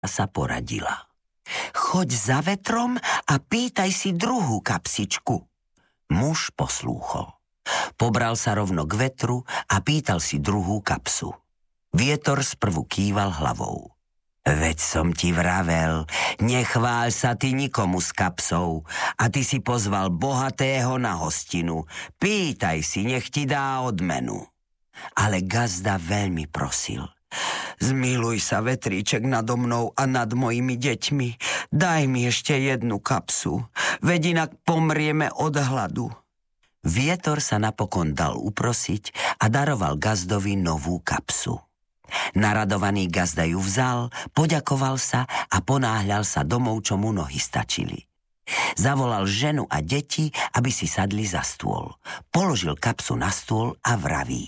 sa poradila. Choď za vetrom a pýtaj si druhú kapsičku. Muž poslúchol. Pobral sa rovno k vetru a pýtal si druhú kapsu. Vietor sprvu kýval hlavou. Veď som ti vravel, nechváľ sa ty nikomu s kapsou a ty si pozval bohatého na hostinu. Pýtaj si, nech ti dá odmenu. Ale gazda veľmi prosil. Zmiluj sa, vetríček, nado mnou a nad mojimi deťmi. Daj mi ešte jednu kapsu, veď inak pomrieme od hladu. Vietor sa napokon dal uprosiť a daroval gazdovi novú kapsu. Naradovaný gazda ju vzal, poďakoval sa a ponáhľal sa domov, čo mu nohy stačili. Zavolal ženu a deti, aby si sadli za stôl. Položil kapsu na stôl a vraví: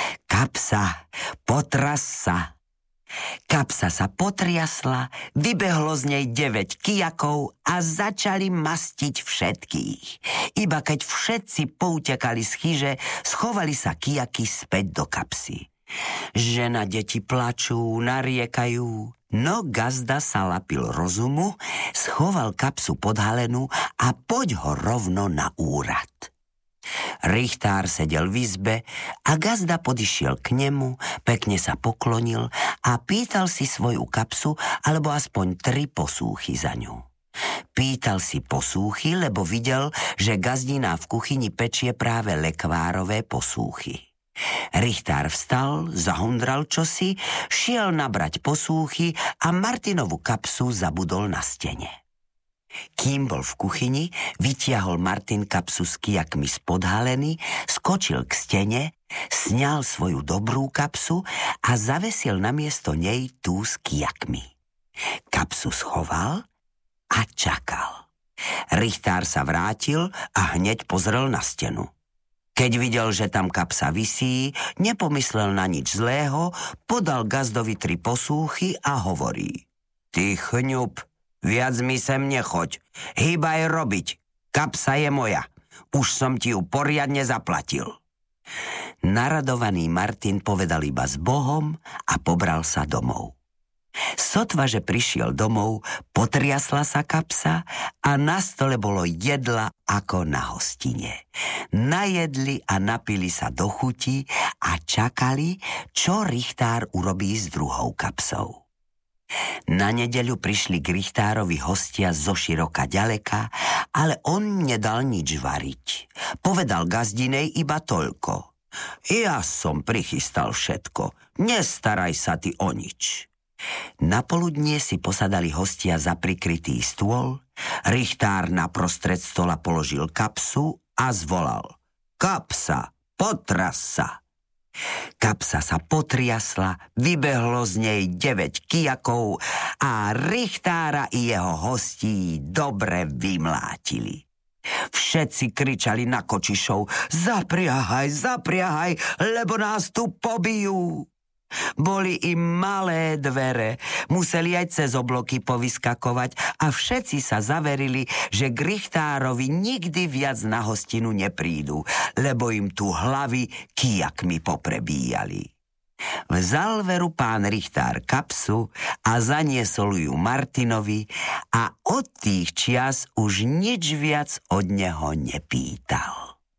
Kapsa, potras sa. Kapsa sa potriasla, vybehlo z nej 9 kijakov a začali mastiť všetkých. Iba keď všetci poutekali z chyže, schovali sa kijaky späť do kapsy. Žena, deti plačú, nariekajú. No gazda sa lapil rozumu, schoval kapsu pod halenu a poď ho rovno na úrad. Richtár sedel v izbe a gazda podišiel k nemu, pekne sa poklonil a pýtal si svoju kapsu alebo aspoň 3 posúchy za ňu. Pýtal si posúchy, lebo videl, že gazdina v kuchyni pečie práve lekvárové posúchy. Richtár vstal, zahundral čosi, šiel nabrať posúchy a Martinovu kapsu zabudol na stene. Kým bol v kuchyni, vytiahol Martin kapsu s kijakmi spod haleny, skočil k stene, sňal svoju dobrú kapsu a zavesil namiesto nej tú s kijakmi. Kapsu schoval a čakal. Richtár sa vrátil a hneď pozrel na stenu. Keď videl, že tam kapsa visí, nepomyslel na nič zlého, podal gazdovi 3 posúchy a hovorí: Ty chňup, viac mi sem nechoď, hýbaj robiť, kapsa je moja, už som ti ju poriadne zaplatil. Naradovaný Martin povedal iba s Bohom a pobral sa domov. Sotva, že prišiel domov, potriasla sa kapsa a na stole bolo jedla ako na hostine. Najedli a napili sa do chuti a čakali, čo Richtár urobí s druhou kapsou. Na nedeľu prišli k Richtárovi hostia zo široka ďaleka, ale on nedal nič variť. Povedal gazdinej iba toľko: Ja som prichystal všetko, nestaraj sa ty o nič. Napoludnie si posadali hostia za prikrytý stôl, Richtár na prostred stola položil kapsu a zvolal: Kapsa, potras sa. Kapsa sa potriasla, vybehlo z nej 9 kijakov a Richtára i jeho hostí dobre vymlátili. Všetci kričali na kočišov: Zapriahaj, zapriahaj, lebo nás tu pobijú. Boli im malé dvere, museli aj cez obloky povyskakovať a všetci sa zaverili, že k Richtárovi nikdy viac na hostinu neprídu, lebo im tu hlavy kijakmi poprebíjali. Vzal veru pán Richtár kapsu a zaniesol ju Martinovi a od tých čias už nič viac od neho nepýtal.